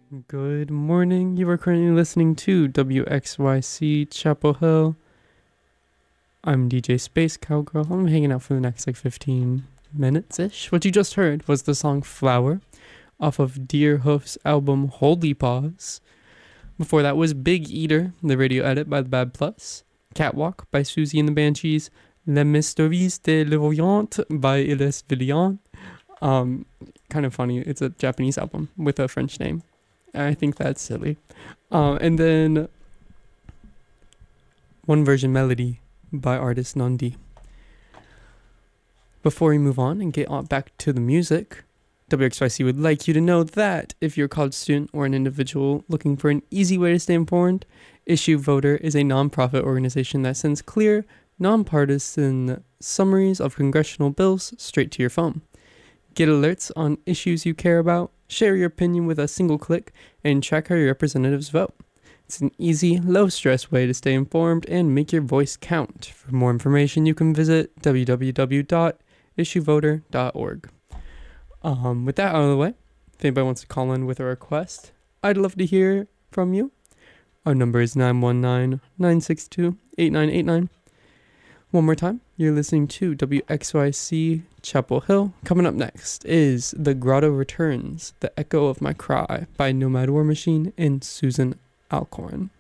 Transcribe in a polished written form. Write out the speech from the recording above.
Good morning. You are currently listening to WXYC Chapel Hill. I'm DJ Space Cowgirl. I'm hanging out for the next 15 minutes-ish. What you just heard was the song Flower off of Deerhoof's album Holy Paws. Before that was Big Eater, the radio edit by The Bad Plus. Catwalk by Susie and the Banshees. Les Mysteries de l'Orient by Iles Villian. Kind of funny. It's a Japanese album with a French name. I think that's silly. And then One Version Melody by artist Nandi. Before we move on and get back to the music, WXYC would like you to know that if you're a college student or an individual looking for an easy way to stay informed, Issue Voter is a nonprofit organization that sends clear, nonpartisan summaries of congressional bills straight to your phone. Get alerts on issues you care about, share your opinion with a single click, and track how your representatives vote. It's an easy, low-stress way to stay informed and make your voice count. For more information, you can visit www.issuevoter.org. With that out of the way, if anybody wants to call in with a request, I'd love to hear from you. Our number is 919-962-8989. One more time, you're listening to WXYC Chapel Hill. Coming up next is The Grotto Returns, The Echo of My Cry by Nomad War Machine and Susan Alcorn.